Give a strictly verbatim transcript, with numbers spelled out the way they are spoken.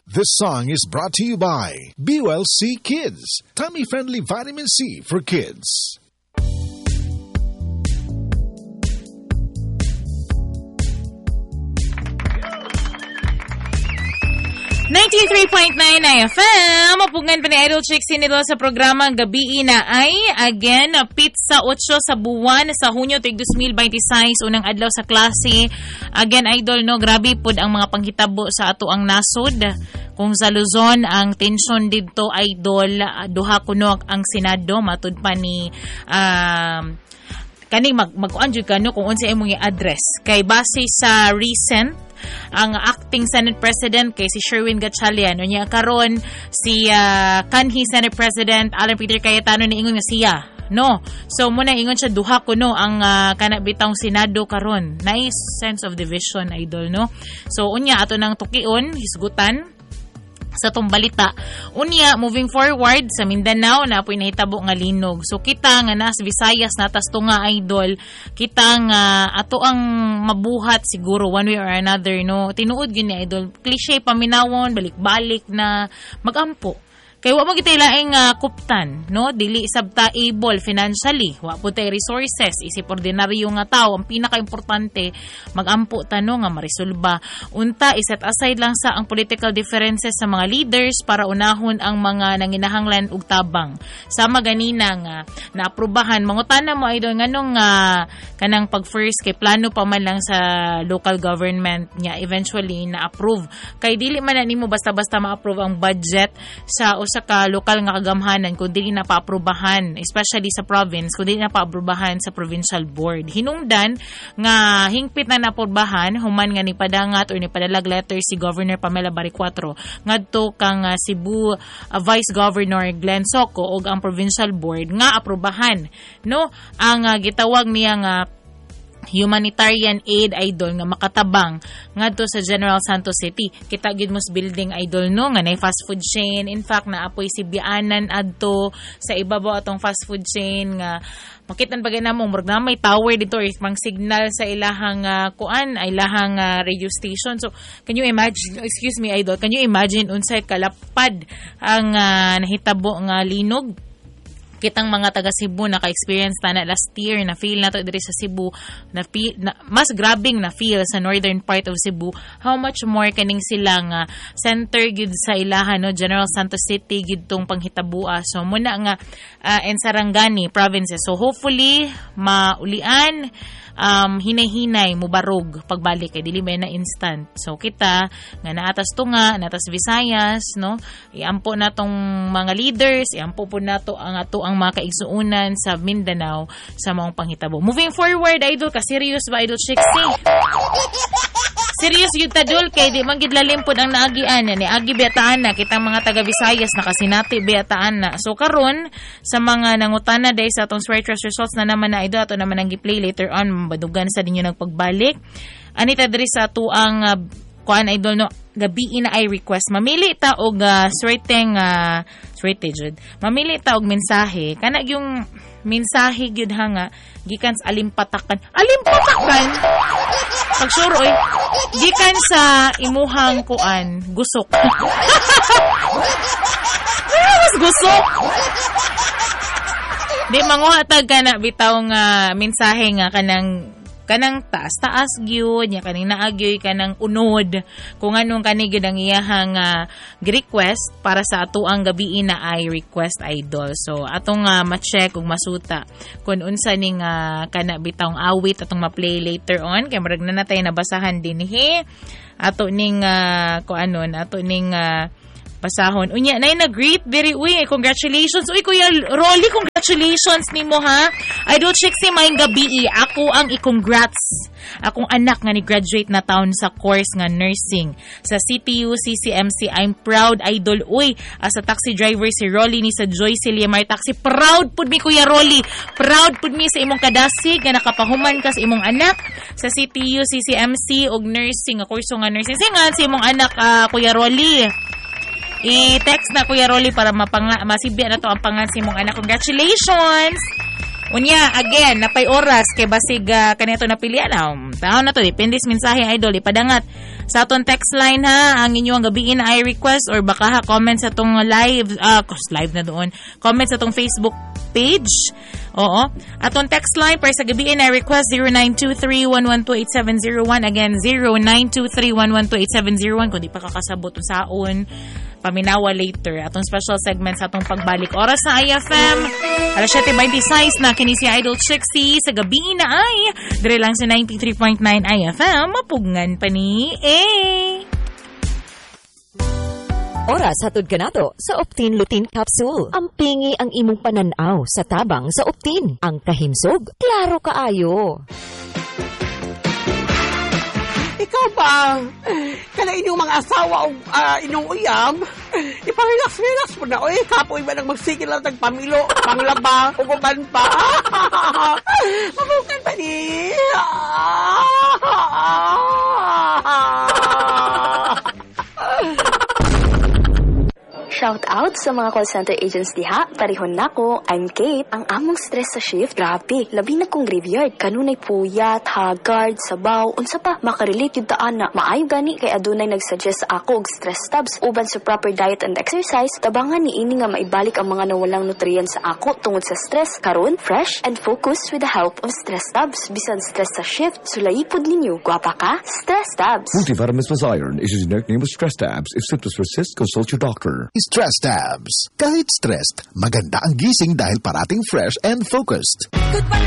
This song is brought to you by B U L C Kids, tummy-friendly vitamin C for kids. ninety-three point nine F M, mapungan pa ni Idol Chicks nito sa programang Gabi na ay, again, pizza eight sa buwan sa Hunyo tig twenty twenty-six, unang adlaw sa klase. Again, Idol, no, grabe pod ang mga panghitabo sa ato ang nasod. Kung sa Luzon, ang tensyon dito, Idol, duha kuno ang Senado, matud pa ni um, kaning mag mag-kuan jud kano kung unsa imong i-address kay base sa recent ang acting Senate President kay si Sherwin Gatchalian unya karon si uh, kanhi Senate President Alan Peter Cayetano ni ingon nga siya no so muna ingon siya duha kuno ang uh, kana bitawng Senado karon nice sense of division, Idol, no. So unya ato nang tukion hisgutan sa tong balita. Unya, moving forward sa Mindanao na apoy nahitabo nga linog. So kita nga nas Visayas natas to nga, Idol, kita nga ato ang mabuhat siguro one way or another, no. Tinuod gyud ni Idol. Cliche paminawon, balik-balik na magampo. Kay wa mo kita ilaing uh, kuptan, no? Dili sabta able financially, wa po tay resources, isip ordinaryo nga tao, ang pinaka-importante magampo tano nga maresolba. Unta iset aside lang sa ang political differences sa mga leaders para unahon ang mga nanginahanglan ug tabang. Sama ganina nga naaprubahan mangutana mo, Idol, nganong uh, kanang pag first kay plano pa man lang sa local government nya eventually na-approve. Kay dili man na nimo basta-basta ma-approve ang budget sa sa ka lokal nga kagamhanan kung dili na paaprubahan, especially sa province, kung dili na paaprubahan sa provincial board. Hinungdan nga hingpit na naaprubahan human nga ni padangat or ni padalag letter si Governor Pamela Baricuatro ngadto kang uh, Cebu uh, Vice Governor Glenn Soco og ang provincial board nga aprubahan, no, ang uh, gitawag niya nga humanitarian aid, Idol, nga makatabang ngadto sa General Santos City. Kita gid mos building, Idol, no, nga nay fast food chain. In fact, naapoy si Bianan adto sa ibabaw atong fast food chain nga makitan bagay namong murag na may tower dito or mang signal sa ilahang uh, kuan ay ilahang uh, radio station. So can you imagine, excuse me, Idol, can you imagine unsay kalapad ang uh, nahitabo nga linog? Kitang mga taga Cebu naka-experience ta na last year na feel nato diri sa Cebu na, feel, na mas grabing na feel sa northern part of Cebu. How much more kaning silang uh, center gid sa ilahan, no, General Santos City gid tong panghitabua. So muna nga uh, en Sarangani provinces. So hopefully maulian, um, hinay-hinay mubarog pagbalik kay dili may na instant. So kita nga naatas tunga, naatas Visayas, no, iampo natong mga leaders, iampo po nato ang ato ang mga kaigsuunan sa Mindanao sa mga panghitabo. Moving forward, Idol, ka serious ba, Idol Chixie? Serious yun tadol kay di man gid lalim pod ang naagian ni agi betaan na kitang mga taga Visayas nakasinati betaan na. So karon sa mga nangutana dahil sa atong swear trust results na naman na, Idol, ato naman ang gi-play later on badugan sa dinyo nagpagbalik. Anita diri sa ato ang uh, kuan, Idol, no, gabi na ay request mamili ta og uh, swerteng uh, swerte jud mamili ta og mensahe kana yung mensahe gyud hanga gikan sa alimpatakan alimpatakan pag sure oy gikan sa imuhang kuan gusok mas gusok di manguhatag kana bitaw nga mensahe nga kanang kanang taas-taas gyud nya kaning naagyoy kanang unod kung anong kani gyud ang iyahang uh, request para sa ato ang gabi na ay request, Idol. So atong uh, ma-check ug masuta kung unsa ning uh, kana bitawng awit atong ma-play later on kay murag na natay nabasahan din he ato ning uh, kuanon ato ning uh, basahon. Unya, nay nag-greet very uy, congratulations. Uy, Kuya Rolly, congratulations nimo ha. Idol Chixie, maayong gabi. Ako ang i-congrats. Akong anak nga ni graduate na taon sa course nga nursing sa C T U C C M C. I'm proud, Idol. Uy, as a taxi driver si Rolly ni sa Joy Ciliamar Taxi. Proud pud mi, Kuya Rolly. Proud pud mi sa imong kadasig nga nakapahuman ka sa imong anak sa C T U C C M C og nursing, nga kurso nga nursing. Singan sa imong anak, uh, Kuya Rolly. I-text na, Kuya Rolly, para mapanga- masibya na to ang pangan si mong anak. Congratulations! Unya, again, napay oras kay basig uh, kanito na pilian. Um, taon na to, depende sa mensahe, idol. Ipadangat sa aton text line ha, ang inyong gabiin na ay request or baka ha, comment sa tong live, uh, live na doon, comment sa tong Facebook page. Oo. Aton text line para sa gabiin na request zero nine two three one one two eight seven zero one. Again, zero nine two three one one two eight seven zero one. Kung di pa kakasabot yung saon, paminawa later. Atong special segment sa atong pagbalik. Oras sa I F M. alas seven twenty-six na kini si Idol Trixie sa gabi na ay dire lang sa ninety-three point nine I F M. Mapugngan pa ni eh. Oras hatod kanato sa Optin Lutein Capsule. Ang pingi ang imong pananaw sa tabang sa Optin. Ang kahimsog, klaro kaayo. Ikaw ba? Kana inyong mga asawa o uh, inyong uyam? Iparelax-relax mo na. Oy, kapoy ba nang magsigil lang tagpamilo? Panglaba, uguban pa. Mabukan pa ni. Shout out sa mga call center agents diha. Parihon nako, I'm Kate. Ang among stress sa shift, grabe. Labi na kong graveyard. Kanunay puyat, haggard, sabaw, unsa pa, makarelate yung taan na. Maayo gani kay adunay nagsuggest sa ako og stress tabs. Uban sa proper diet and exercise, tabangan ni ini nga maibalik ang mga nawalang nutrients sa ako tungod sa stress. Karon, fresh and focused with the help of stress tabs. Bisan stress sa shift, sulaipod ninyo. Gwapa ka? Stress tabs. Multivitamins plus iron is a generic name of stress tabs. If symptoms persist, consult your doctor. Stress Tabs. Kahit stressed, maganda ang gising dahil parating fresh and focused. Good